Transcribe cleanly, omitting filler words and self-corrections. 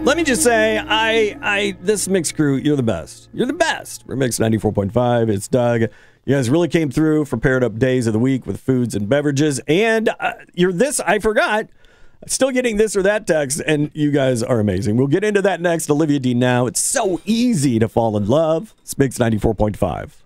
Let me just say, this Mix crew, you're the best. You're the best. We're Mix 94.5. It's Doug. You guys really came through for paired up days of the week with foods and beverages. And I forgot, still getting this or that text, and you guys are amazing. We'll get into that next. Olivia D. Now. It's so easy to fall in love. It's Mix 94.5.